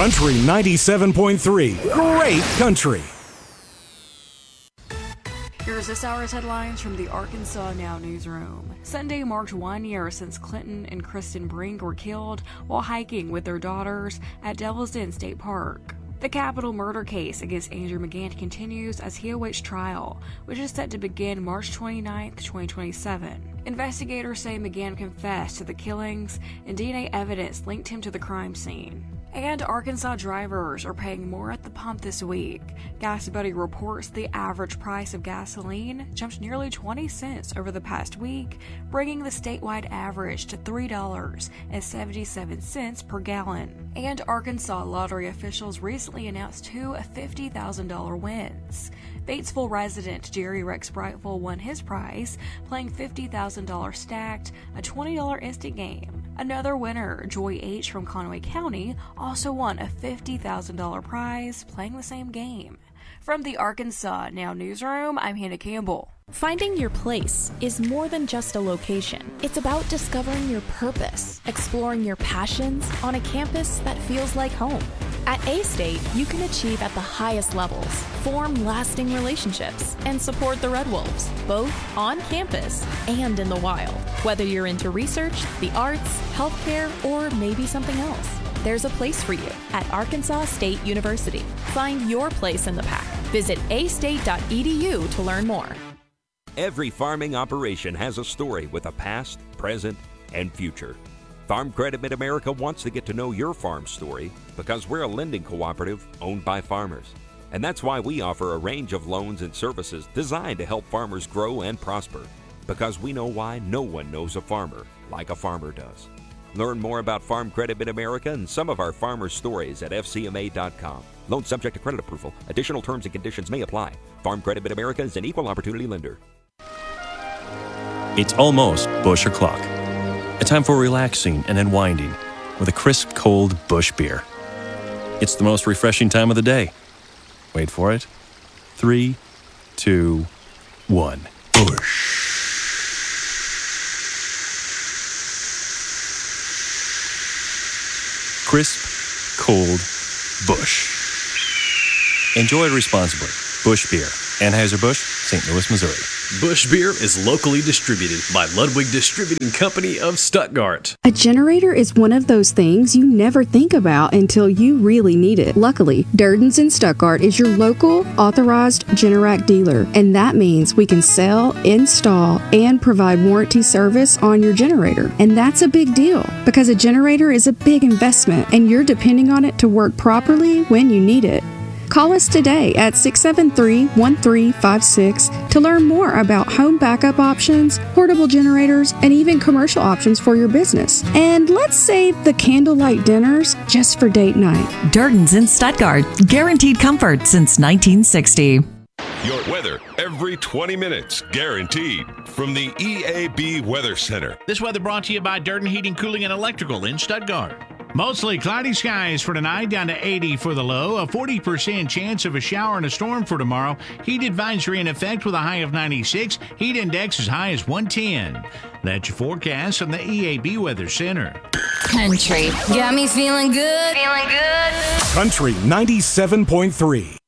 Country 97.3. Great country. Here's this hour's headlines from the Arkansas Now newsroom. Sunday marked 1 year since Clinton and Kristen Brink were killed while hiking with their daughters at Devil's Den State Park. The capital murder case against Andrew McGann continues as he awaits trial, which is set to begin March 29, 2027. Investigators say McGann confessed to the killings, and DNA evidence linked him to the crime scene. And Arkansas drivers are paying more at the pump this week. GasBuddy reports the average price of gasoline jumped nearly 20 cents over the past week, bringing the statewide average to $3.77 per gallon. And Arkansas lottery officials recently announced two $50,000 wins. Batesville resident Jerry Rex Brightful won his prize, playing $50,000 stacked, a $20 instant game. Another winner, Joy H. from Conway County, also won a $50,000 prize playing the same game. From the Arkansas Now newsroom, I'm Hannah Campbell. Finding your place is more than just a location. It's about discovering your purpose, exploring your passions on a campus that feels like home. At A-State, you can achieve at the highest levels, form lasting relationships, and support the Red Wolves, both on campus and in the wild. Whether you're into research, the arts, healthcare, or maybe something else, there's a place for you at Arkansas State University. Find your place in the pack. Visit astate.edu to learn more. Every farming operation has a story with a past, present, and future. Farm Credit Mid-America wants to get to know your farm story because we're a lending cooperative owned by farmers. And that's why we offer a range of loans and services designed to help farmers grow and prosper. Because we know why no one knows a farmer like a farmer does. Learn more about Farm Credit Mid-America and some of our farmer stories at fcma.com. Loan subject to credit approval. Additional terms and conditions may apply. Farm Credit Mid-America is an equal opportunity lender. It's almost Busch O'Clock. A time for relaxing and unwinding with a crisp, cold Busch beer. It's the most refreshing time of the day. Wait for it. 3, 2, 1. Busch. Crisp, cold Busch. Enjoy responsibly. Busch Beer. Anheuser-Busch, St. Louis, Missouri. Busch Beer is locally distributed by Ludwig Distributing Company of Stuttgart. A generator is one of those things you never think about until you really need it. Luckily, Durden's in Stuttgart is your local authorized Generac dealer, and that means we can sell, install, and provide warranty service on your generator. And that's a big deal because a generator is a big investment, and you're depending on it to work properly when you need it. Call us today at 673-1356 to learn more about home backup options, portable generators, and even commercial options for your business. And let's save the candlelight dinners just for date night. Durden's in Stuttgart. Guaranteed comfort since 1960. Your weather every 20 minutes, guaranteed. From the EAB Weather Center. This weather brought to you by Durden Heating, Cooling, and Electrical in Stuttgart. Mostly cloudy skies for tonight, down to 80 for the low. A 40% chance of a shower and a storm for tomorrow. Heat advisory in effect with a high of 96. Heat index as high as 110. That's your forecast from the EAB Weather Center. Country got me feeling good. Country 97.3.